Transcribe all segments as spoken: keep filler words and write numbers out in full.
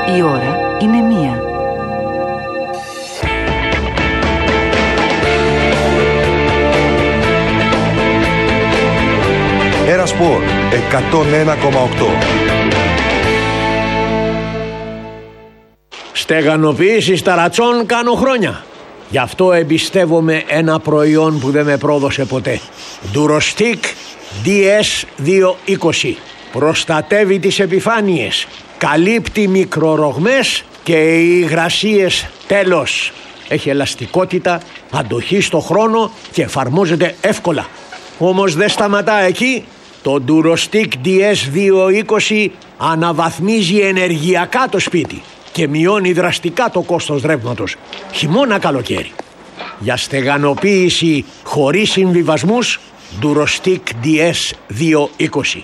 Η ώρα είναι μία. Ένα Σπορ εκατόν ένα κόμμα οκτώ. Στεγανοποίηση ταρατσών κάνω χρόνια. Γι' αυτό εμπιστεύομαι ένα προϊόν που δεν με πρόδωσε ποτέ. Durostic ντι ες διακόσια είκοσι. Προστατεύει τις επιφάνειες, καλύπτει μικρορογμές και οι υγρασίες τέλος. Έχει ελαστικότητα, αντοχή στο χρόνο και εφαρμόζεται εύκολα. Όμως δεν σταματά εκεί. Το Durostic ντι ες διακόσια είκοσι αναβαθμίζει ενεργειακά το σπίτι και μειώνει δραστικά το κόστος ρεύματος, χειμώνα καλοκαίρι. Για στεγανοποίηση χωρίς συμβιβασμούς, Durostic ντι ες διακόσια είκοσι.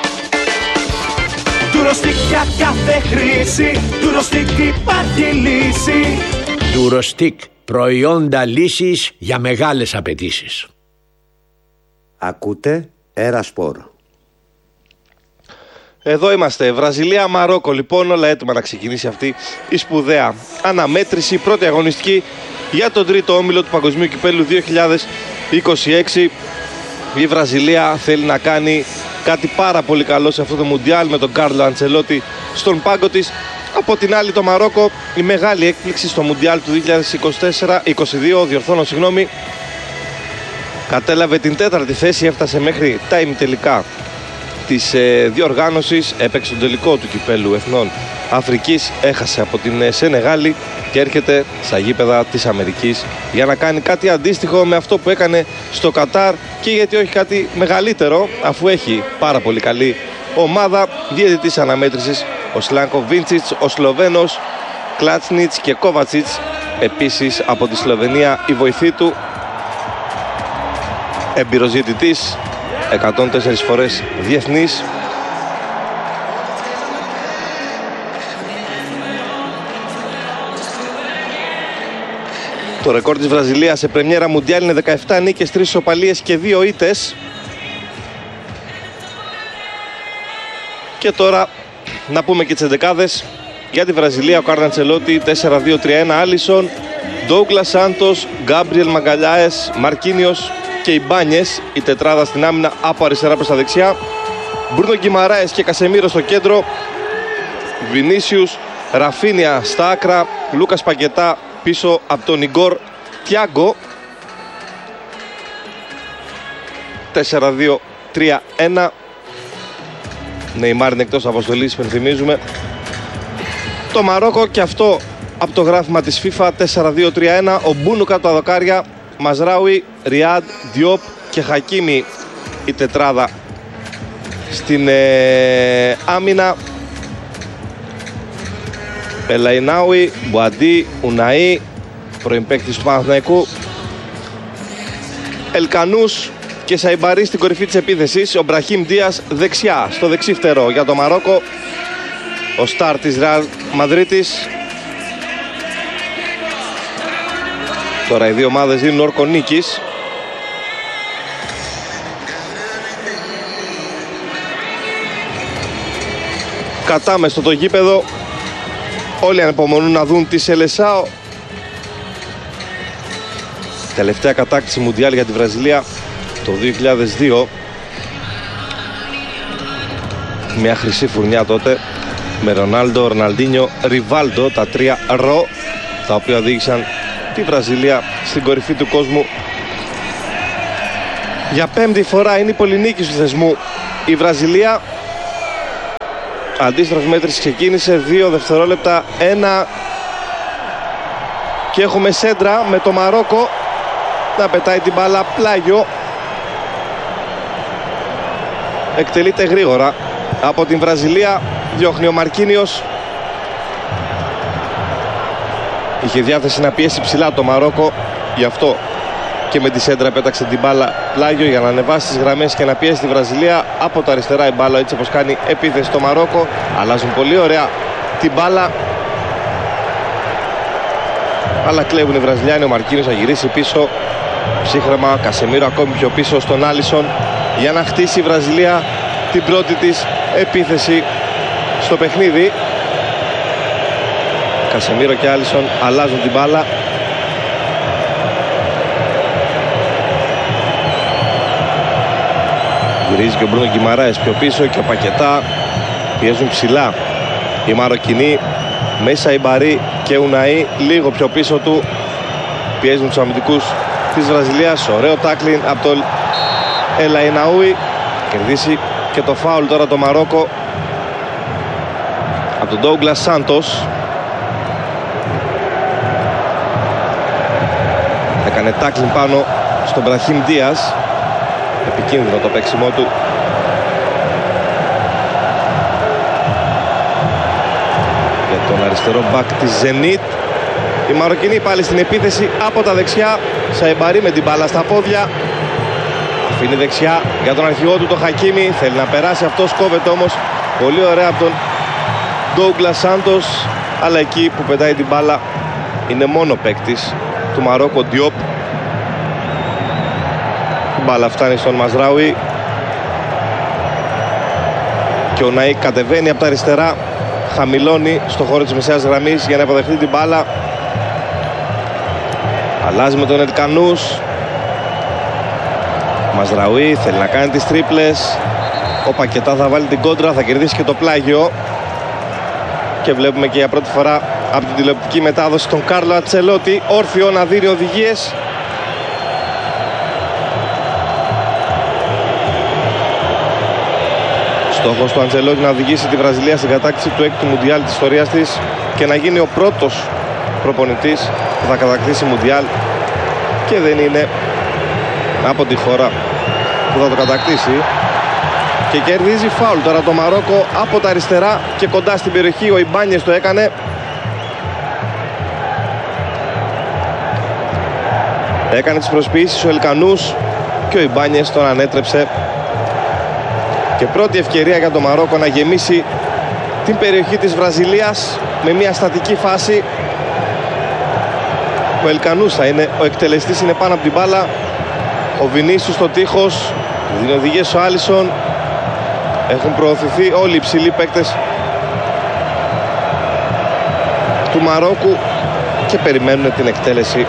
Durostic για κάθε χρήση, Durostic υπάρχει λύση. Durostic, προϊόντα λύσης για μεγάλες απαιτήσεις. Ακούτε Ένα Σπορ. Εδώ είμαστε, Βραζιλία, Μαρόκο. Λοιπόν, όλα έτοιμα να ξεκινήσει αυτή η σπουδαία αναμέτρηση, πρώτη αγωνιστική για τον τρίτο όμιλο του Παγκοσμίου Κυπέλλου δύο χιλιάδες είκοσι έξι. Η Βραζιλία θέλει να κάνει κάτι πάρα πολύ καλό σε αυτό το Μουντιάλ με τον Κάρλο Αντσελότη στον πάγκο της. Από την άλλη, το Μαρόκο, η μεγάλη έκπληξη στο Μουντιάλ του δύο χιλιάδες είκοσι τέσσερα, είκοσι δύο, διορθώνω, συγγνώμη. Κατέλαβε την τέταρτη θέση, έφτασε μέχρι τα ημιτελικά της ε, διοργάνωσης, έπαιξε τον τελικό του Κυπέλλου Εθνών Αφρικής, έχασε από την ε, Σενεγάλη και έρχεται στα γήπεδα της Αμερικής για να κάνει κάτι αντίστοιχο με αυτό που έκανε στο Κατάρ, και γιατί όχι κάτι μεγαλύτερο, αφού έχει πάρα πολύ καλή ομάδα. Διαιτητής αναμέτρησης ο Σλάνκο Βίντσιτς, ο Σλοβαίνος Κλάτσνιτς και Κόβατσιτς, επίσης από τη Σλοβενία η βοηθή του, εμπειροζητητής, εκατόν τέσσερις φορές διεθνής. Το ρεκόρ της Βραζιλίας σε πρεμιέρα Μουντιάλ είναι δεκαεπτά νίκες, τρεις ισοπαλίες και δύο ήττες. Και τώρα να πούμε και τις εντεκάδες. Για τη Βραζιλία ο Κάρλο Αντσελότη τέσσερα δύο τρία ένα, Άλισον, Ντόγκλας Σάντος, Γκάμπριελ Μαγκαλιάες, Μαρκίνιος και οι Μπάνιες, η τετράδα στην άμυνα από αριστερά προς τα δεξιά. Μπρούνο Γκιμαράες και Κασεμίρο στο κέντρο. Βινίσιους, Ραφίνια στα άκρα. Λούκας Πακετά πίσω από τον Ιγκόρ Τιάγκο. τέσσερα δύο τρία ένα. Νεϊμάρ είναι εκτός αποστολής, υπενθυμίζουμε. Το Μαρόκο και αυτό από το γράφημα της FIFA, τέσσερα δύο τρία ένα. Ο Μπούνου κάτω τα δοκάρια. Μαζράουι, Ριάντ, Διόπ και Χακίμι η τετράδα στην ε, άμυνα. Πελαϊνάουι, Μπουαντί, Ουναΐ, πρώην παίκτης του Παναθηναϊκού, Ελκανούς και Σαϊμπαρί στην κορυφή της επίθεσης. Ο Μπραχίμ Ντίας δεξιά, στο δεξί φτερό για το Μαρόκο, ο στάρ της Ρεάλ Μαδρίτης. Τώρα οι δύο ομάδες δίνουν όρκο νίκης. Κατάμεστο το γήπεδο. Όλοι ανυπομονούν να δουν τη Σελεσάο. Τελευταία κατάκτηση Μουντιάλ για τη Βραζιλία το δύο χιλιάδες δύο. Μια χρυσή φουρνιά τότε με Ρονάλντο, Ροναλντίνιο, Ριβάλντο, τα τρία ρο, τα οποία οδήγησαν τη Βραζιλία στην κορυφή του κόσμου. Για πέμπτη φορά είναι η πολυνίκη του θεσμού η Βραζιλία. Αντίστροφη μέτρηση ξεκίνησε, δύο δευτερόλεπτα, ένα, και έχουμε σέντρα με το Μαρόκο να πετάει την μπάλα πλάγιο. Εκτελείται γρήγορα από την Βραζιλία, διώχνει ο Μαρκίνιος. Είχε διάθεση να πιέσει ψηλά το Μαρόκο, γι' αυτό και με τη σέντρα πέταξε την μπάλα πλάγιο για να ανεβάσει τις γραμμές και να πιέσει τη Βραζιλία. Από τα αριστερά η μπάλα, έτσι όπως κάνει επίθεση το Μαρόκο. Αλλάζουν πολύ ωραία την μπάλα, αλλά κλέβουν οι Βραζιλιάνοι. Ο Μαρκίνιος θα γυρίσει πίσω ψύχρεμα, Κασεμίρο ακόμη πιο πίσω στον Άλισον για να χτίσει η Βραζιλία την πρώτη της επίθεση στο παιχνίδι. Κασεμίρο και Άλισον αλλάζουν την μπάλα. Γυρίζει και ο Μπρούνο Γκιμαράες πιο πίσω και ο Πακετά. Πιέζουν ψηλά οι Μαροκινοί. Μέσα η Μπαρί και Ουναή λίγο πιο πίσω του. Πιέζουν τους αμυντικούς της Βραζιλίας. Ωραίο τάκλιν από τον Ελαϊναούι. Κερδίσει και το φάουλ τώρα το Μαρόκο από τον Ντόγκλας Σάντος. Έκανε τάκλιν πάνω στον Μπραχίμ Ντίας. Επικίνδυνο το παίξιμό του. Για τον αριστερό μπακ της Ζενίτ. Οι Μαροκινοί πάλι στην επίθεση από τα δεξιά. Σαϊμπαρί με την μπάλα στα πόδια. Αφήνει δεξιά για τον αρχηγό του το Χακίμι. Θέλει να περάσει αυτός, κόβεται όμως πολύ ωραία από τον Ντόγκλας Σάντος. Αλλά εκεί που πετάει την μπάλα είναι μόνο παίκτης του Μαρόκο, Διόπ. Η μπάλα φτάνει στον Μαζράουι. Και ο Ναΐκ κατεβαίνει από τα αριστερά. Χαμηλώνει στο χώρο της μεσαίας γραμμής για να υποδεχτεί την μπάλα. Αλλάζει με τον Ελκανούς. Μαζραουί θέλει να κάνει τις τρίπλες. Ο Πακετά θα βάλει την κόντρα, θα κερδίσει και το πλάγιο. Και βλέπουμε και για πρώτη φορά από την τηλεοπτική μετάδοση τον Κάρλο Ατσελότη όρθιο να δίνει οδηγίες. Στόχος του Αντσελότη να οδηγήσει τη Βραζιλία στην κατάκτηση του έκτου Μουντιάλ της ιστορίας της και να γίνει ο πρώτος προπονητής που θα κατακτήσει Μουντιάλ, και δεν είναι από τη χώρα που θα το κατακτήσει. Και κερδίζει φάουλ τώρα το Μαρόκο από τα αριστερά και κοντά στην περιοχή. Ο Ιμπάνιες το έκανε. Έκανε τις προσποιήσεις ο Ελκανούς και ο Ιμπάνιες τον ανέτρεψε. Και πρώτη ευκαιρία για το Μαρόκο να γεμίσει την περιοχή της Βραζιλίας με μια στατική φάση. Ο Ελκανούς θα είναι ο εκτελεστής, είναι πάνω από την μπάλα. Ο Βινίσιους στο τείχος, δίνει οδηγίες ο Άλισον. Έχουν προωθηθεί όλοι οι ψηλοί παίκτες του Μαρόκου και περιμένουν την εκτέλεση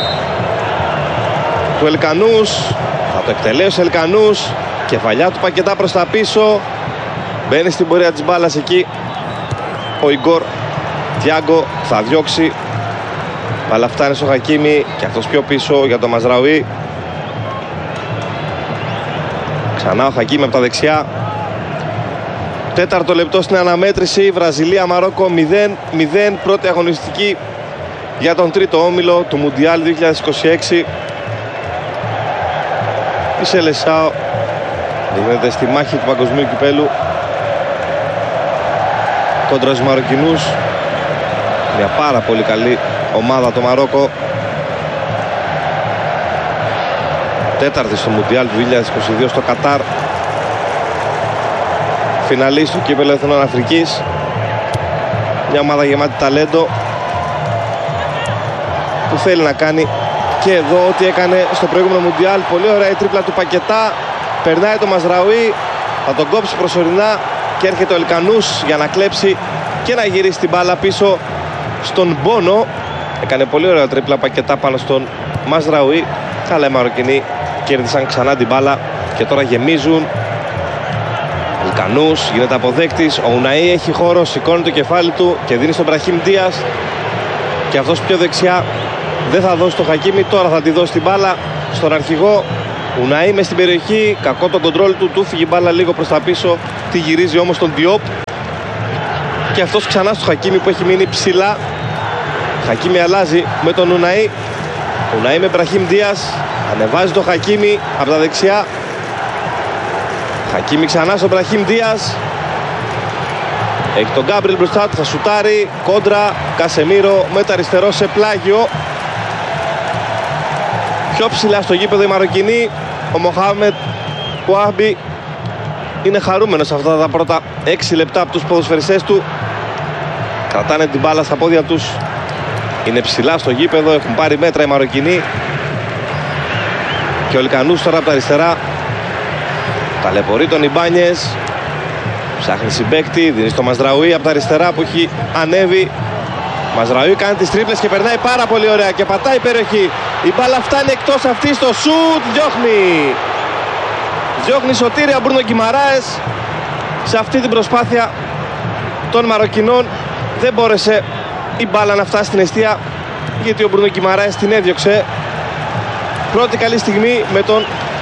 του Ελκανούς. Θα το εκτελέσει ο Ελκανούς. Κεφαλιά του Πακετά προς τα πίσω. Μπαίνει στην πορεία της μπάλας εκεί ο Ιγκόρ Τιάγκο, θα διώξει. Μπάλα φτάνει στο Χακίμι και αυτός πιο πίσω για το Μαζραουί. Ξανά ο Χακίμι από τα δεξιά. Τέταρτο λεπτό στην αναμέτρηση. Βραζιλία Μαρόκο μηδέν μηδέν. Πρώτη αγωνιστική για τον τρίτο όμιλο του Μουντιάλ δύο χιλιάδες είκοσι έξι. Η Σελεσάο δίνεται στη μάχη του παγκοσμίου κυπέλου κόντρα στους Μαροκινούς. Μια πάρα πολύ καλή ομάδα το Μαρόκο. Τέταρτη στο Μουντιάλ του δύο χιλιάδες είκοσι δύο στο Κατάρ. Φιναλίστ του κύπελλου Εθνών Αφρικής. Μια ομάδα γεμάτη ταλέντο που θέλει να κάνει και εδώ ό,τι έκανε στο προηγούμενο Μουντιάλ. Πολύ ωραία η τρίπλα του Πακετά. Περνάει το Μαζραουί, θα τον κόψει προσωρινά και έρχεται ο Ελκανούς για να κλέψει και να γυρίσει την μπάλα πίσω στον Μπόνο. Έκανε πολύ ωραία τρίπλα Πακετά πάνω στον Μαζραουί. Αλλά οι Μαροκινοί κέρδισαν ξανά την μπάλα και τώρα γεμίζουν. Ελκανούς γίνεται αποδέκτης. Ο Ουναή έχει χώρο, σηκώνει το κεφάλι του και δίνει στον Μπραχίμ Ντίας. Και αυτός πιο δεξιά δεν θα δώσει το Χακίμι, τώρα θα τη δώσει την μπάλα στον αρχηγό. Ουναή μες στην περιοχή, κακό το κοντρόλ του, του φύγει μπάλα λίγο προς τα πίσω, τη γυρίζει όμως τον Διόπ. Και αυτός ξανά στο Χακίμι που έχει μείνει ψηλά. Χακίμι αλλάζει με τον Ουναή. Ουναή με Μπραχίμ Ντίας, ανεβάζει το Χακίμι από τα δεξιά. Χακίμι ξανά στον Μπραχίμ Ντίας. Έχει τον Γκάμπριελ μπροστά του, θα σουτάρει, κόντρα, Κασεμίρο με το αριστερό σε πλάγιο. Πιο ψηλά στο γήπεδο οι Μαροκινοί. Ο Μοχάμετ Ουάμπι είναι χαρούμενος αυτά τα πρώτα έξι λεπτά από τους ποδοσφαιριστές του. Κρατάνε την μπάλα στα πόδια τους. Είναι ψηλά στο γήπεδο, έχουν πάρει μέτρα οι Μαροκινοί. Και ο Ελκανούς τώρα από τα αριστερά ταλαιπωρεί τον Ιμπάνιες. Ψάχνει συμπαίκτη, δίνει στο Μαζραουί από τα αριστερά που έχει ανέβει. Μαζραούι κάνει τις τρίπλες και περνάει πάρα πολύ ωραία και πατάει η περιοχή. Η μπάλα φτάνει εκτός αυτή, στο σουτ, διώχνει. Διώχνει σωτήρια ο Μπρούνο Γκιμαράες. Σε αυτή την προσπάθεια των Μαροκινών δεν μπόρεσε η μπάλα να φτάσει στην εστία, γιατί ο Μπρούνο Γκιμαράες την έδιωξε. Πρώτη καλή στιγμή με τον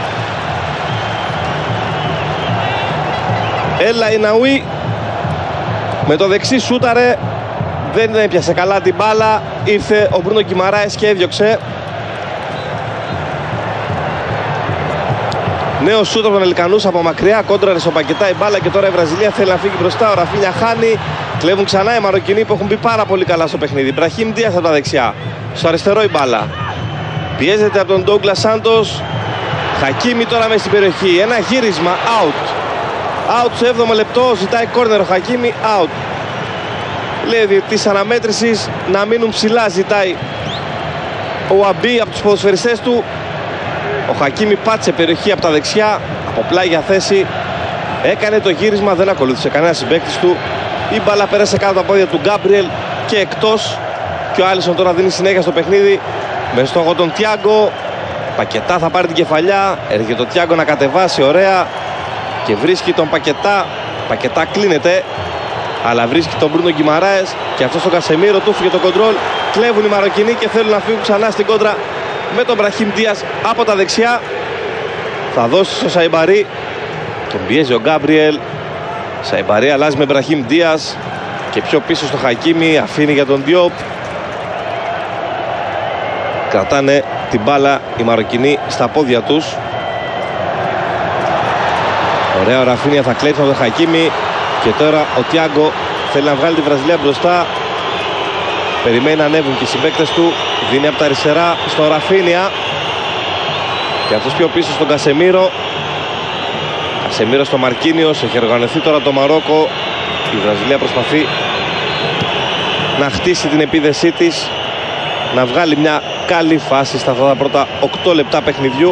El Ainaoui. Με το δεξί σούταρε, δεν έπιασε καλά την μπάλα, ήρθε ο Μπρούνο Γκιμαράες και έδιωξε. Νέο σούτ από τον Ελκανούς από μακριά, κόντραρε στο Πακετά η μπάλα και τώρα η Βραζιλία θέλει να φύγει μπροστά. Ο Ραφίνια χάνει, κλέβουν ξανά οι Μαροκινοί που έχουν μπει πάρα πολύ καλά στο παιχνίδι. Μπραχίμ Ντίας από τα δεξιά, στο αριστερό η μπάλα. Πιέζεται από τον Ντόγκλας Σάντος. Χακίμι τώρα μέσα στην περιοχή, ένα γύρισμα, out. Out στο έβδομο λεπτό, ζητάει κόρνερ ο Χακίμι, out. Λέει ο διαιτητής αναμέτρησης να μείνουν ψηλά, ζητάει ο Αμπί από τους ποδοσφαιριστές του. Ο Χακίμι πάτησε περιοχή από τα δεξιά, από πλάγια θέση. Έκανε το γύρισμα, δεν ακολούθησε κανένα συμπαίκτης του. Η μπάλα πέρασε κάτω από τα πόδια του Γκάμπριελ και εκτός. Και ο Άλισον τώρα δίνει συνέχεια στο παιχνίδι με στόχο τον Τιάγκο. Πακετά θα πάρει την κεφαλιά, έρχεται το Τιάγκο να κατεβάσει ωραία και βρίσκει τον Πακετά. Πακετά κλείνεται, αλλά βρίσκει τον Μπρούνο Γκιμαράες και αυτό στον Κασεμίρο του φύγε το κοντρόλ. Κλέβουν οι Μαροκινοί και θέλουν να φύγουν ξανά στην κόντρα με τον Μπραχίμ Ντίας από τα δεξιά. Θα δώσει στο Σαϊμπαρί, τον πιέζει ο Γκάμπριελ. Σαϊμπαρί αλλάζει με Μπραχίμ Ντίας και πιο πίσω στο Χακίμι, αφήνει για τον Διόπ. Κρατάνε την μπάλα οι Μαροκινοί στα πόδια τους. Ωραία, ο Ραφίνια θα κλέψει από τον Χακίμι και τώρα ο Τιάγκο θέλει να βγάλει τη Βραζιλία μπροστά. Περιμένει να ανέβουν και οι συμπαίκτες του. Δίνει από τα αριστερά στο Ραφίνια και αυτός πιο πίσω στον Κασεμίρο. Κασεμίρο στο Μαρκίνιος. Έχει οργανωθεί τώρα το Μαρόκο. Η Βραζιλία προσπαθεί να χτίσει την επίδεσή της, να βγάλει μια καλή φάση στα αυτά τα πρώτα οκτώ λεπτά παιχνιδιού.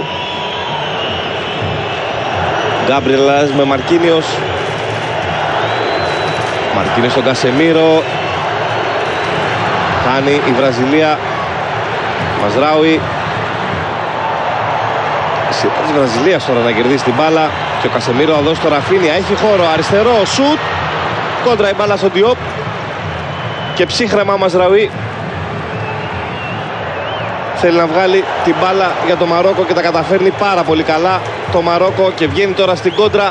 Γκάμπριελ με Μαρκίνιος. Μαρκίνιος στον Κασεμίρο. Χάνει η Βραζιλία. Μαζράουι. Σειρά της Βραζιλίας τώρα να κερδίσει την μπάλα και ο Κασεμίρο θα δώσει το Ραφίνια. Έχει χώρο, αριστερό σουτ. Κόντρα η μπάλα στον Διόπ και ψύχρεμα Μαζράουι. Θέλει να βγάλει την μπάλα για το Μαρόκο και τα καταφέρνει πάρα πολύ καλά το Μαρόκο και βγαίνει τώρα στην κόντρα.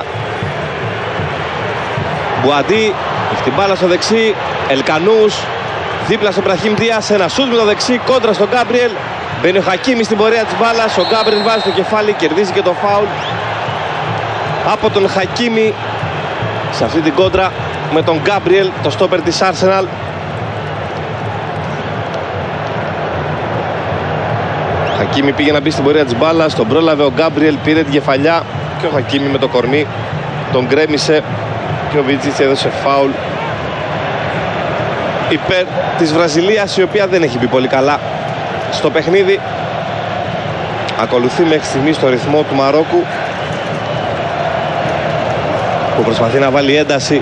Μπουαντί έχει την μπάλα στο δεξί. Ελκανούς δίπλα στον Μπραχίμ Ντίας, ένα σούτ με το δεξί, κόντρα στον Γκάμπριελ. Μπαίνει ο Χακίμι στην πορεία της μπάλας, ο Γκάμπριελ βάζει το κεφάλι, κερδίζει και το φάουλ από τον Χακίμι σε αυτή την κόντρα με τον Γκάμπριελ, το στόπερ της Arsenal. Χακίμι πήγε να μπει στην πορεία της μπάλας, τον πρόλαβε ο Γκάμπριελ, πήρε την κεφαλιά και ο Χακίμι με το κορμί τον γκρέμισε και ο Βιτζίτς έδωσε φάουλ υπέρ της Βραζιλίας, η οποία δεν έχει μπει πολύ καλά στο παιχνίδι. Ακολουθεί μέχρι στιγμή στο ρυθμό του Μαρόκου που προσπαθεί να βάλει ένταση.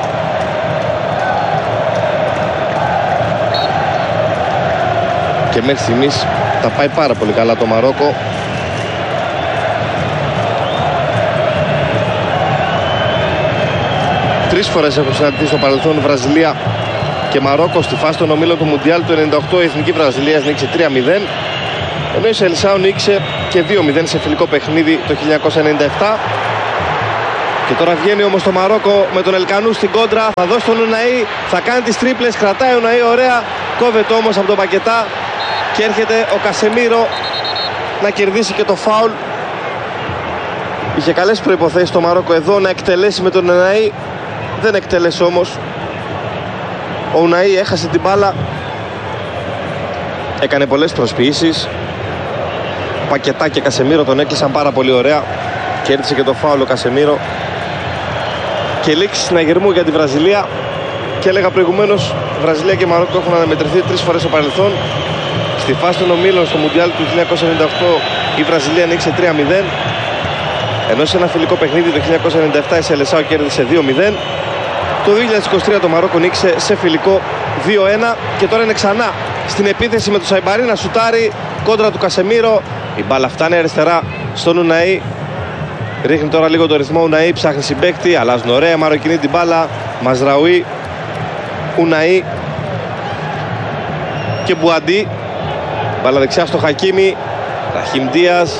Και μέχρι στιγμής τα πάει πάρα πολύ καλά το Μαρόκο. Τρεις φορές έχουν συναντηθεί στο παρελθόν Βραζιλία και Μαρόκο στη φάση των ομίλων του Μουντιάλ του ενενήντα οκτώ. Η εθνική Βραζιλίας νίκησε τρία μηδέν, ενώ η Σελισάου νίκησε και δύο μηδέν σε φιλικό παιχνίδι το χίλια εννιακόσια ενενήντα επτά. Και τώρα βγαίνει όμως το Μαρόκο με τον Ελκανού στην κόντρα. Θα δώσει τον Ουναή, θα κάνει τις τρίπλες, κρατάει ο Ουναή ωραία, κόβεται όμως από τον Πακετά και έρχεται ο Κασεμίρο να κερδίσει και το φάουλ. Είχε καλές προϋποθέσεις το Μαρόκο εδώ να εκτελέσει με τον Ουναή, δεν εκτέλεσε όμως. Ο Ουναή έχασε την μπάλα, έκανε πολλές προσποιήσεις. Πακετά και Κασεμίρο τον έκλεισαν πάρα πολύ ωραία, κέρδισε και το φάουλ ο Κασεμίρο. Και λήξη συναγερμού για τη Βραζιλία. Και έλεγα προηγουμένως, Βραζιλία και Μαρόκο έχουν αναμετρηθεί τρεις φορές στο παρελθόν. Στη φάση των ομίλων στο Μουντιάλ του χίλια εννιακόσια ενενήντα οκτώ η Βραζιλία νίκησε τρία μηδέν, ενώ σε ένα φιλικό παιχνίδι το χίλια εννιακόσια ενενήντα επτά η Σελεσάου κέρδισε δύο μηδέν. Το δύο χιλιάδες είκοσι τρία το Μαρόκο νίκησε σε φιλικό δύο ένα και τώρα είναι ξανά στην επίθεση με τον Σαϊμπαρί να σουτάρει κόντρα του Κασεμίρο. Η μπάλα φτάνει αριστερά στον Ουναή. Ρίχνει τώρα λίγο το ρυθμό Ουναή, ψάχνει συμπαίκτη, αλλάζουν ωραία Μαροκινή την μπάλα. Μαζραουί, Ουναή και Μπουαντί. Μπάλα δεξιά στο Χακίμι. Ραχίμ Ντίας.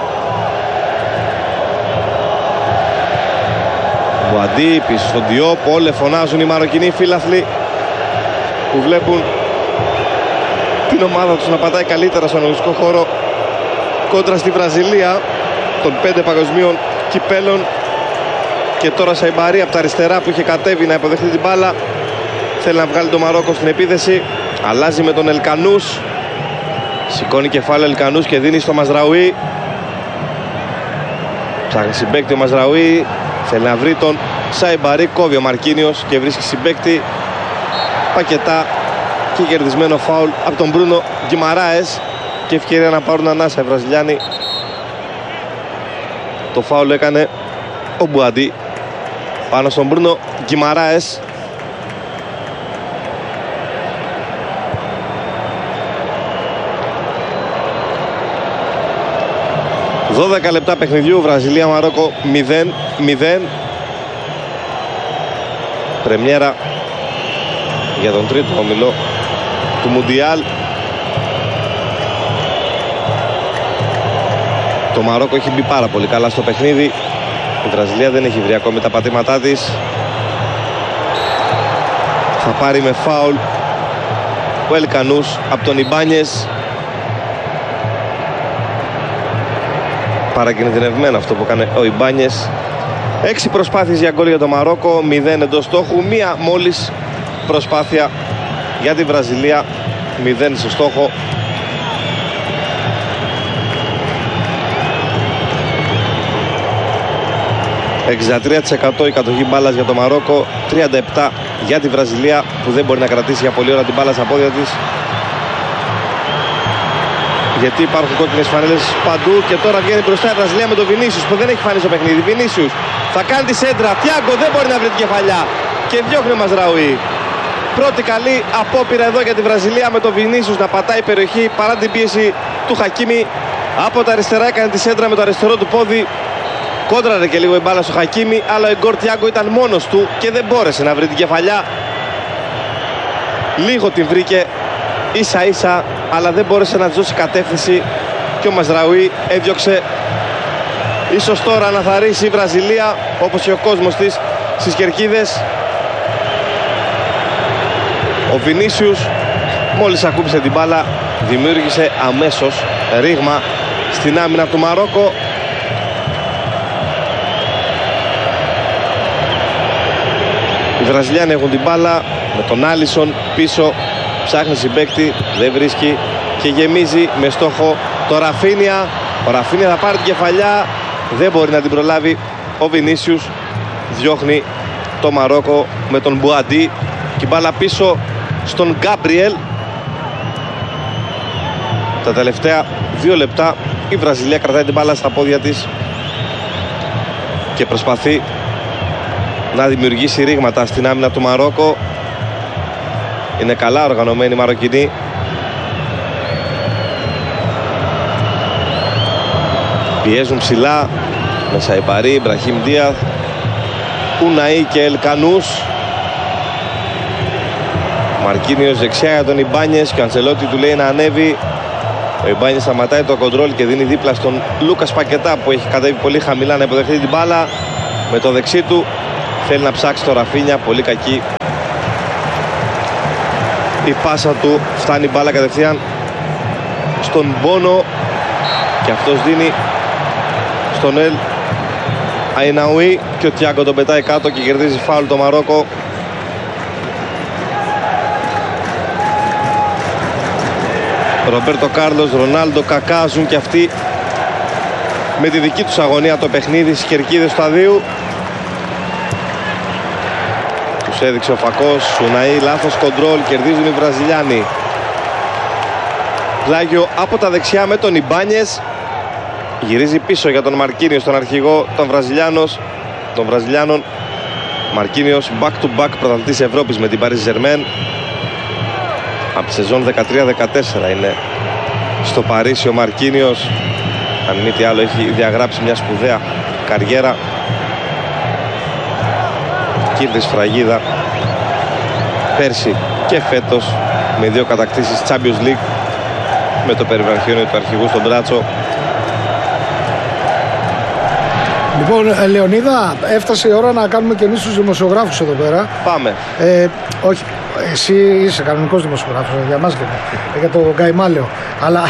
Μπουαντί πίσω στον Διόπ. Όλοι φωνάζουν οι Μαροκινοί φίλαθλοι που βλέπουν την ομάδα τους να πατάει καλύτερα στον αγωνιστικό χώρο κόντρα στη Βραζιλία των πέντε παγκοσμίων κυπέλων. Και τώρα Σαϊμπαρί από τα αριστερά που είχε κατέβει να υποδεχτεί την μπάλα, θέλει να βγάλει το Μαρόκο στην επίθεση. Αλλάζει με τον Ελκανούς, σηκώνει κεφάλαιο Ελκανούς και δίνει στο Μαζραουί. Ψάχνει συμπαίκτη ο Μαζραουί, θέλει να βρει τον Σαϊμπαρί, κόβει ο Μαρκίνιος και βρίσκει συμπαίκτη. Πακετά και κερδισμένο φάουλ από τον Μπρούνο Γκιμαράες και ευκαιρία να πάρουν ανάσα οι Βραζιλιάνοι. Το φάουλ έκανε ο Μπουαντί πάνω στον Μπρούνο Γκιμαράες. δώδεκα λεπτά παιχνιδιού, Βραζιλία Μαρόκο μηδέν μηδέν. Πρεμιέρα για τον τρίτο όμιλο του Μουντιάλ. Το Μαρόκο έχει μπει πάρα πολύ καλά στο παιχνίδι. Η Βραζιλία δεν έχει βρει ακόμη τα πατήματά της. Θα πάρει με φάουλ ο Ελκανούς από τον Ιμπάνιες. Παρακινδυνευμένο αυτό που έκανε ο Ιμπάνιες. Έξι προσπάθειες για γκολ για το Μαρόκο, μηδέν εντός στόχου. Μία μόλις προσπάθεια για τη Βραζιλία, μηδέν στο στόχο. εξήντα τρία τοις εκατό η κατοχή μπάλας για το Μαρόκο, τριάντα επτά τοις εκατό για τη Βραζιλία που δεν μπορεί να κρατήσει για πολλή ώρα την μπάλα στα πόδια της, γιατί υπάρχουν κόκκινες φανέλες παντού. Και τώρα βγαίνει μπροστά η Βραζιλία με τον Βινίσιους που δεν έχει φανεί στο παιχνίδι. Βινίσιους θα κάνει τη σέντρα, Τιάγκο δεν μπορεί να βρει την κεφαλιά και διώχνει ο Μαζραουί. Πρώτη καλή απόπειρα εδώ για τη Βραζιλία με τον Βινίσιους να πατάει περιοχή παρά την πίεση του Χακίμι. Από τα αριστερά έκανε τη σέντρα με το αριστερό του πόδι. Κόντραρε και λίγο η μπάλα στο Χακίμι, αλλά ο Εγκόρ Τιάγκο ήταν μόνος του και δεν μπόρεσε να βρει την κεφαλιά. Λίγο την βρήκε ίσα ίσα, αλλά δεν μπόρεσε να της δώσει κατεύθυνση και ο Μαζραουί έδιωξε. Ίσως τώρα να θαρρήσει η Βραζιλία, όπως και ο κόσμος της, στις κερκίδες. Ο Βινίσιους μόλις ακούμπησε την μπάλα δημιούργησε αμέσως ρήγμα στην άμυνα του Μαρόκο. Οι Βραζιλιάνοι έχουν την μπάλα με τον Άλισον πίσω, ψάχνει συμπαίκτη, δεν βρίσκει και γεμίζει με στόχο το Ραφίνια. Ο Ραφίνια θα πάρει την κεφαλιά, δεν μπορεί να την προλάβει ο Βινίσιους. Διώχνει το Μαρόκο με τον Μπουαντί και μπάλα πίσω στον Γκάμπριελ. Τα τελευταία δύο λεπτά η Βραζιλία κρατάει την μπάλα στα πόδια της και προσπαθεί να δημιουργήσει ρήγματα στην άμυνα του Μαρόκο. Είναι καλά οργανωμένοι οι Μαροκινοί. Πιέζουν ψηλά με Σαϊμπαρί, Μπραχίμ Ντίαθ, Ουναή και Ελκανούς. Μαρκίνιος δεξιά για τον Ιμπάνιες και ο Αντσελότη του λέει να ανέβει. Ο Ιμπάνιες σταματάει το κοντρόλ και δίνει δίπλα στον Λούκας Πακετά που έχει κατέβει πολύ χαμηλά να υποδεχτεί την μπάλα. Με το δεξί του θέλει να ψάξει το Ραφίνια, πολύ κακή η πάσα του, φτάνει η μπάλα κατευθείαν στον Μπόνο και αυτός δίνει στον Ελ Αϊναουί και ο Τιάγκο τον πετάει κάτω και κερδίζει φάουλ το Μαρόκο. Ρομπέρτο Κάρλος, Ρονάλντο, Κακά ζουν και αυτοί με τη δική τους αγωνία το παιχνίδι στις κερκίδες του σταδίου. Τους έδειξε ο Φακός, Ουναή, λάθος κοντρόλ, κερδίζουν οι Βραζιλιάνοι. Πλάγιο από τα δεξιά με τον Ιμπάνιες. Γυρίζει πίσω για τον Μαρκίνιο, τον αρχηγό των Βραζιλιάνων. Των Βραζιλιάνων. Μαρκίνιος back to back πρωταθλητής Ευρώπης με την Paris Saint-Germain. Από τη σεζόν δεκατρία δεκατέσσερα είναι στο Παρίσι ο Μαρκίνιος. Αν μη τι άλλο έχει διαγράψει μια σπουδαία καριέρα. Κύρδη σφραγίδα πέρσι και φέτος με δύο κατακτήσεις Champions League με το περιβραχιόνιο του αρχηγού στον μπράτσο. Λοιπόν, Λεωνίδα, έφτασε η ώρα να κάνουμε και εμείς τους δημοσιογράφους εδώ πέρα. Πάμε. Ε, όχι, εσύ είσαι κανονικός δημοσιογράφος, για μας λέμε, για το Γκαϊμάλαιο. Αλλά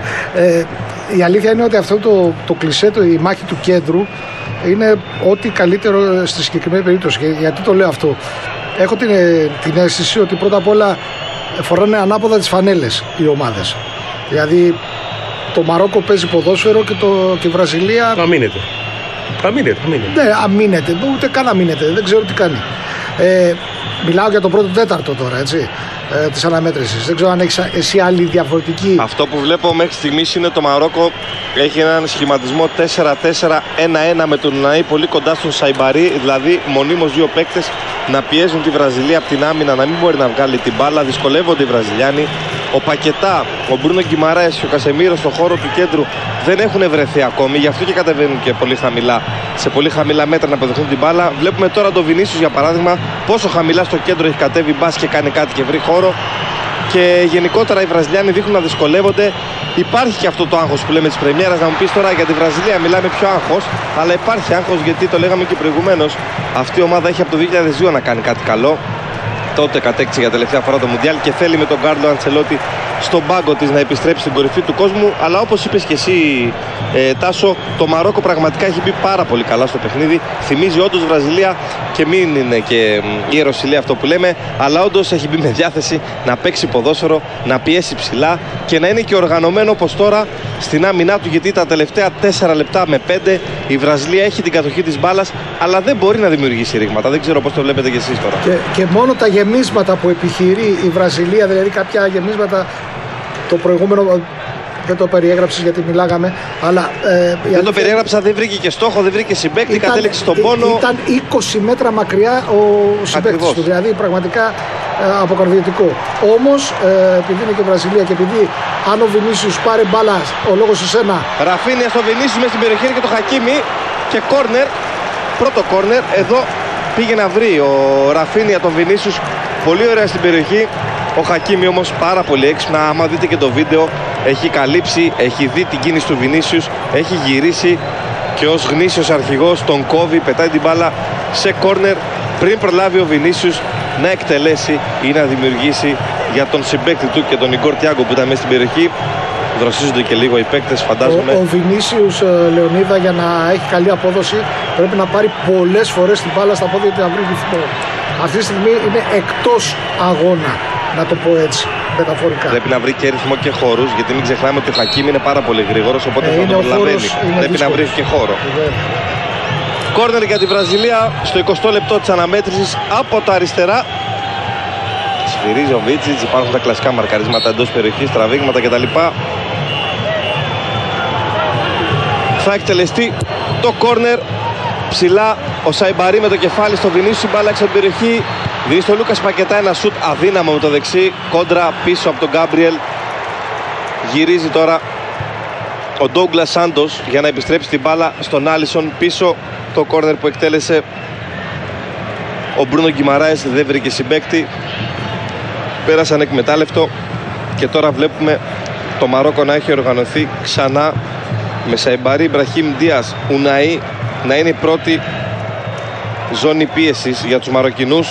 ε, η αλήθεια είναι ότι αυτό το, το κλισέ, το, η μάχη του κέντρου, είναι ό,τι καλύτερο στη συγκεκριμένη περίπτωση. Γιατί το λέω αυτό? Έχω την, την αίσθηση ότι πρώτα απ' όλα φοράνε ανάποδα τις φανέλες οι ομάδες. Δηλαδή το Μαρόκο παίζει ποδόσφαιρο και, το, και η Βραζιλία... Αμήνεται. Αμήνεται, αμήνεται. Ναι, αμήνεται. Ούτε καν αμήνεται. Δεν ξέρω τι κάνει. Ε, μιλάω για το πρώτο τέταρτο τώρα, έτσι, ε, της αναμέτρησης. Δεν ξέρω αν έχεις εσύ άλλη διαφορετική... Αυτό που βλέπω μέχρι στιγμής είναι το Μαρόκο έχει έναν σχηματισμό τέσσερα τέσσερα ένα ένα με τον Ναή πολύ κοντά στον Σαϊμπαρί. Δηλαδή μονίμως δύο παίκτες να πιέζουν τη Βραζιλία από την άμυνα, να μην μπορεί να βγάλει την μπάλα. Δυσκολεύονται οι Βραζιλιάνοι. Ο Πακετά, ο Μπρούνο Γκιμαράες και ο Κασεμίρο στον χώρο του κέντρου δεν έχουν βρεθεί ακόμη, γι' αυτό και κατεβαίνουν και πολύ χαμηλά, σε πολύ χαμηλά μέτρα να αποδεχτούν την μπάλα. Βλέπουμε τώρα τον Βινίσιους για παράδειγμα πόσο χαμηλά στο κέντρο έχει κατέβει μπας και κάνει κάτι και βρει χώρο. Και γενικότερα οι Βραζιλιάνοι δείχνουν να δυσκολεύονται. Υπάρχει και αυτό το άγχος που λέμε της πρεμιέρας. Να μου πεις τώρα για τη Βραζιλία μιλάμε πιο άγχος, αλλά υπάρχει άγχος γιατί το λέγαμε και προηγουμένως. Αυτή η ομάδα έχει από το δύο χιλιάδες δύο να κάνει κάτι καλό. Τότε κατέκτησε για τελευταία φορά το Μουντιάλ και θέλει με τον Κάρλο Αντσελότη στον πάγκο της να επιστρέψει στην κορυφή του κόσμου. Αλλά όπως είπες και εσύ, ε, Τάσο, το Μαρόκο πραγματικά έχει μπει πάρα πολύ καλά στο παιχνίδι. Θυμίζει όντως Βραζιλία και μην είναι και ιεροσυλία αυτό που λέμε, αλλά όντως έχει μπει με διάθεση να παίξει ποδόσφαιρο, να πιέσει ψηλά και να είναι και οργανωμένο όπως τώρα στην άμυνά του, γιατί τα τελευταία τέσσερα λεπτά με πέντε η Βραζιλία έχει την κατοχή της μπάλας, αλλά δεν μπορεί να δημιουργήσει ρήγματα. Δεν ξέρω πώς το βλέπετε κι εσείς τώρα. Και, και μόνο τα γεμίσματα που επιχειρεί η Βραζιλία, δηλαδή κάποια γεμίσματα, το προηγούμενο δεν το περιέγραψες γιατί μιλάγαμε, αλλά... Ε, δεν το περιέγραψα, δεν βρήκε και στόχο, δεν βρήκε συμπαίκτη, κατέληξε στον πόνο. Ήταν είκοσι μέτρα μακριά ο συμπαίκτης του, δηλαδή πραγματικά ε, αποκαρδιωτικό. Όμως, ε, επειδή είναι και Βραζιλία και επειδή αν ο Βινίσιους πάρει μπάλα, ο λόγος σε σένα... Ραφίνια στο Βινίσιους μέσα στην περιοχή και το Χακίμι και κόρνερ, πρώτο κόρνερ, εδώ πήγε να βρει ο Ραφίνια τον Βινίσιους, πολύ ωραία στην περιοχή. Ο Χακίμι όμως πάρα πολύ έξυπνα, άμα δείτε και το βίντεο, έχει καλύψει, έχει δει την κίνηση του Βινίσιους, έχει γυρίσει και ως γνήσιος αρχηγός τον κόβει, πετάει την μπάλα σε κόρνερ πριν προλάβει ο Βινίσιους να εκτελέσει ή να δημιουργήσει για τον συμπαίκτη του και τον Ιγκόρ Τιάγκο που ήταν μέσα στην περιοχή. Δροσίζονται και λίγο οι παίκτες, φαντάζομαι. Ο, ο Βινίσιους, Λεωνίδα, για να έχει καλή απόδοση πρέπει να πάρει πολλές φορές την μπάλα στα πόδια του να βρει ρυθμό. Αυτή τη στιγμή είναι εκτός αγώνα, να το πω έτσι, μεταφορικά. Πρέπει να βρει και ρυθμό και χώρους, γιατί μην ξεχνάμε ότι ο Χακίμ είναι πάρα πολύ γρήγορος, οπότε ε, θα τον προλαβαίνει. Πρέπει δύσκολο να βρει και χώρο. Κόρνερ για τη Βραζιλία στο εικοστό λεπτό της αναμέτρησης από τα αριστερά. Σφυρίζει ο Βίτσιτς, υπάρχουν τα κλασικά μαρκαρίσματα εντός περιοχής, τραβήγματα κτλ. Θα εκτελεστεί το κόρνερ. Ψηλά ο Σαϊμπαρί με το κεφάλι στο Βινίσιους, μπάλα έξω από την περιοχή. Δίνει στο Λούκας Πακετά ένα σουτ αδύναμο με το δεξί, κόντρα πίσω από τον Γκάμπριελ. Γυρίζει τώρα ο Ντόγκλας Σάντος για να επιστρέψει την μπάλα στον Άλισον. Πίσω το κόρνερ που εκτέλεσε ο Μπρούνο Γκιμαράες, δεν βρήκε συμπαίκτη. Πέρασαν εκμετάλλευτο και τώρα βλέπουμε το Μαρόκο να έχει οργανωθεί ξανά με Σαϊμπαρί, Μπραχίμ Ντίας, Ουναή να είναι η πρώτη ζώνη πίεσης για τους Μαροκινούς,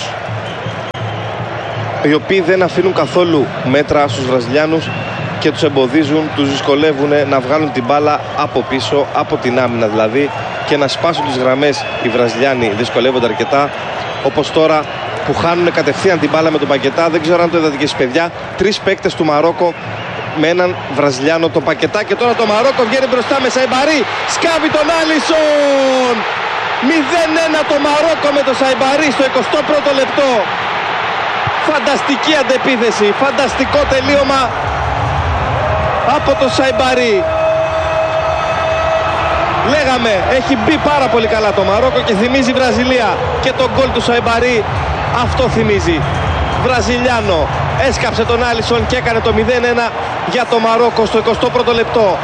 οι οποίοι δεν αφήνουν καθόλου μέτρα στους Βραζιλιάνους και τους εμποδίζουν, τους δυσκολεύουν να βγάλουν την μπάλα από πίσω, από την άμυνα δηλαδή, και να σπάσουν τις γραμμές. Οι Βραζιλιάνοι δυσκολεύονται αρκετά, όπως τώρα που χάνουν κατευθείαν την μπάλα με τον Πακετά. Δεν ξέρω αν το είδατε και εσείς, παιδιά, τρεις παίκτες του Μαρόκο με έναν Βραζιλιάνο, τον Πακετά, και τώρα το Μαρόκο βγαίνει μπροστά με Σαϊμπαρί, σκάβει τον Άλισον. μηδέν ένα το Μαρόκο με το Σαϊμπαρί στο εικοστό πρώτο λεπτό. Φανταστική αντεπίθεση, φανταστικό τελείωμα από το Σαϊμπαρί. Λέγαμε, έχει μπει πάρα πολύ καλά το Μαρόκο και θυμίζει Βραζιλία. Και το γκολ του Σαϊμπαρί αυτό θυμίζει. Βραζιλιάνο έσκαψε τον Άλισον και έκανε το μηδέν ένα για το Μαρόκο στο εικοστό πρώτο λεπτό.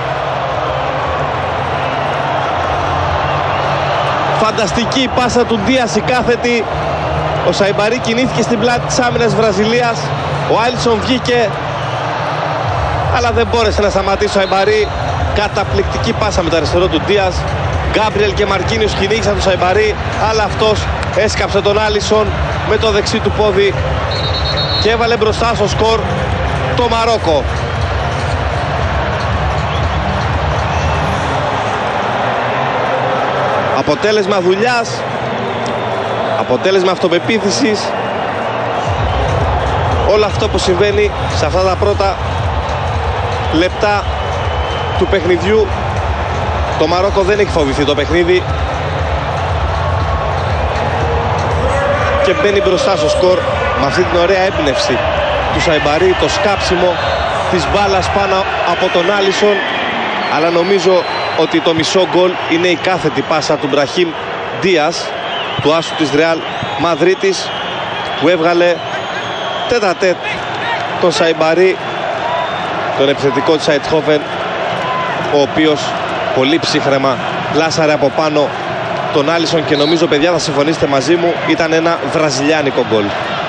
Φανταστική πάσα του Ντίας η κάθετη. Ο Σαϊμπαρί κινήθηκε στην πλάτη της άμυνας Βραζιλίας. Ο Άλισον βγήκε, αλλά δεν μπόρεσε να σταματήσει ο Σαϊμπαρί. Καταπληκτική πάσα με το αριστερό του Ντίας. Γκάμπριελ και Μαρκίνιος κυνήγησαν τον Σαϊμπαρί, αλλά αυτός έσκαψε τον Άλισον με το δεξί του πόδι και έβαλε μπροστά στο σκορ το Μαρόκο. Αποτέλεσμα δουλειάς, αποτέλεσμα αυτοπεποίθησης. Όλο αυτό που συμβαίνει σε αυτά τα πρώτα λεπτά του παιχνιδιού. Το Μαρόκο δεν έχει φοβηθεί το παιχνίδι και μπαίνει μπροστά στο σκορ με αυτή την ωραία έμπνευση του Σαϊμπαρί, το σκάψιμο της μπάλας πάνω από τον Άλισον. Αλλά νομίζω ότι το μισό γκολ είναι η κάθετη πάσα του Μπραχίμ Ντίας, του άσου της Ρεάλ Μαδρίτης, που έβγαλε τέτα τέτ τον Σαϊμπαρί, τον επιθετικό της Αιτχόφεν, ο οποίος πολύ ψύχρεμα λάσαρε από πάνω τον Άλισον και νομίζω, παιδιά, θα συμφωνήσετε μαζί μου, ήταν ένα βραζιλιάνικο γκολ.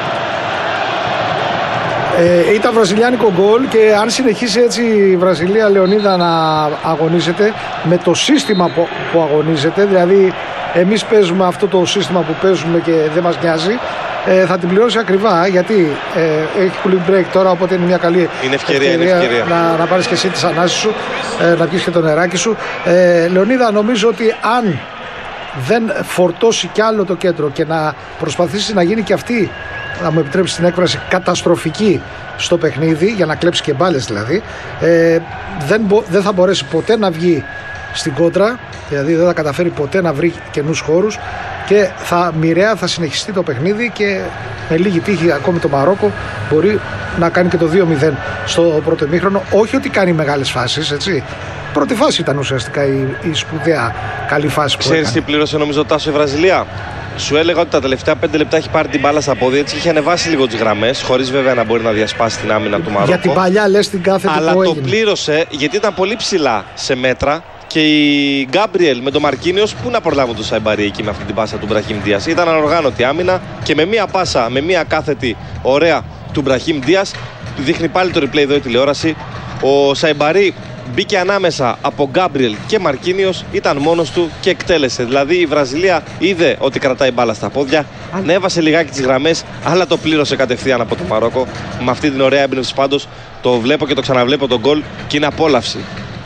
Ε, ήταν βραζιλιάνικο γκολ και αν συνεχίσει έτσι η Βραζιλία, Λεωνίδα, να αγωνίζεται με το σύστημα που, που αγωνίζεται, δηλαδή εμείς παίζουμε αυτό το σύστημα που παίζουμε και δεν μας νοιάζει, ε, θα την πληρώσει ακριβά, γιατί ε, έχει cooling break τώρα, οπότε είναι μια καλή είναι ευκαιρία, ευκαιρία, είναι ευκαιρία. Να, να πάρεις και εσύ τις ανάσεις σου, ε, να πιεις και το νεράκι σου. ε, Λεωνίδα, νομίζω ότι αν δεν φορτώσει κι άλλο το κέντρο και να προσπαθήσει να γίνει και αυτή, να μου επιτρέψει την έκφραση, καταστροφική στο παιχνίδι, για να κλέψει και μπάλες δηλαδή, ε, δεν, μπο, δεν θα μπορέσει ποτέ να βγει στην κόντρα, δηλαδή δεν θα καταφέρει ποτέ να βρει καινούς χώρους και θα μοιραία θα συνεχιστεί το παιχνίδι και με λίγη τύχη ακόμη το Μαρόκο μπορεί να κάνει και το δύο μηδέν στο πρώτο ημίχρονο. Όχι ότι κάνει μεγάλες φάσεις, έτσι. Πρώτη φάση ήταν ουσιαστικά η, η σπουδαία καλή φάση που έκανε. Ξέρεις τι πλήρωσε νομίζω Τάσο η Βραζιλία? Σου έλεγα ότι τα τελευταία πέντε λεπτά έχει πάρει την μπάλα στα πόδια, έτσι είχε ανεβάσει λίγο τις γραμμές, χωρίς βέβαια να μπορεί να διασπάσει την άμυνα του Μαρόκο. Για την παλιά λες την κάθετη αλλά που το έγινε. πλήρωσε γιατί ήταν πολύ ψηλά σε μέτρα και η Γκάμπριελ με τον Μαρκίνιος πού να προλάβουν το Σαϊμπαρί εκεί με αυτή την πάσα του Μπραχίμ Ντίας. Ήταν ανοργάνωτη άμυνα και με μία πάσα, με μία κάθετη ωραία του Μπραχίμ Ντίας, δείχνει πάλι το replay εδώ η τηλεόραση, ο Σαϊμπαρί μπήκε ανάμεσα από Γκάμπριελ και Μαρκίνιος, ήταν μόνος του και εκτέλεσε. Δηλαδή η Βραζιλία είδε ότι κρατάει μπάλα στα πόδια, ανέβασε λιγάκι τις γραμμές, αλλά το πλήρωσε κατευθείαν από το Μαρόκο. Με αυτή την ωραία έμπνευση πάντως το βλέπω και το ξαναβλέπω τον γκολ και είναι απόλαυση.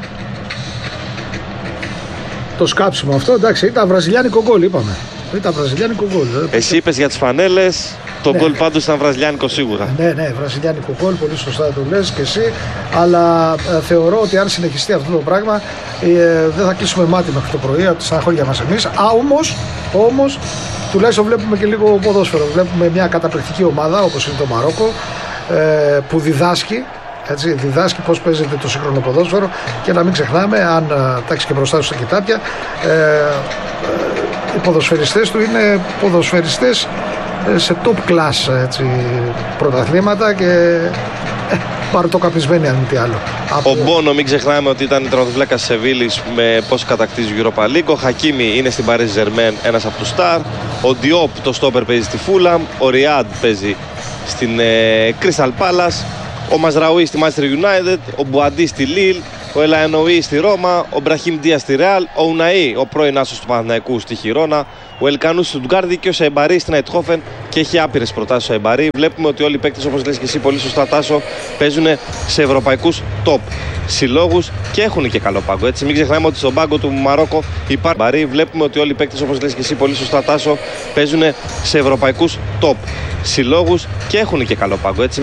Το σκάψιμο αυτό, εντάξει, ήταν βραζιλιάνικο γκολ, είπαμε. Ήταν βραζιλιάνικο γκολ. Εσύ είπες για τις φανέλες, το γκολ ναι. πάντως ήταν βραζιλιάνικο σίγουρα. Ναι, ναι, βραζιλιάνικο γκολ, πολύ σωστά το λες και εσύ. Αλλά ε, θεωρώ ότι αν συνεχιστεί αυτό το πράγμα, ε, δεν θα κλείσουμε μάτι μέχρι το πρωί από τη στεναχώρια μας εμείς. Α, όμως, όμως, τουλάχιστον βλέπουμε και λίγο ποδόσφαιρο. Βλέπουμε μια καταπληκτική ομάδα όπως είναι το Μαρόκο, ε, που διδάσκει. Έτσι, διδάσκει πώς παίζεται το σύγχρονο ποδόσφαιρο και να μην ξεχνάμε, αν τάξει και μπροστά στα κοιτάπια, ε, ε, οι ποδοσφαιριστές του είναι ποδοσφαιριστές σε top class, έτσι, πρωταθλήματα και ε, παρτοκαπισμένοι αν μη τι άλλο. Ο Μπόνο, μην ξεχνάμε ότι ήταν τερματοφύλακας της Σεβίλης με πώς κατακτήσει Europa League. Ο Χακίμι είναι στην Paris Saint-Germain, ένας από τους Σταρ. Ο Διόπ, το στόπερ, παίζει στη Φούλαμ. Ο Ριάντ παίζει στην ε, Crystal Palace. Ο Μαζραούι στη Manchester United, ο Μπουαντί στη Λίλ, ο Ελαενοή στη Ρώμα, ο Μπραχίμ Ντίας στη Ρεάλ, ο Ουναή, ο πρώην άσος του Παναθηναϊκού, στη Χιρόνα, ο Ελκανού στη Στουτγκάρδη και ο Σαϊμπαρί στην Αιτχόφεν και έχει άπειρες προτάσεις ο Σαϊμπαρί. Βλέπουμε ότι όλοι οι παίκτες, όπως λες και εσύ πολύ σωστά Τάσο, παίζουν σε ευρωπαϊκούς top συλλόγους και έχουν και καλό πάγκο. Έτσι, μην ξεχνάμε ότι στον πάγκο του Μαρόκο υπάρχει. Βλέπουμε ότι όλοι οι παίκτες, όπως λες και εσύ πολύ σωστά Τάσο, παίζουν σε ευρωπαϊκούς top συλλόγους και έχουν και καλό πάγκο. Έτσι,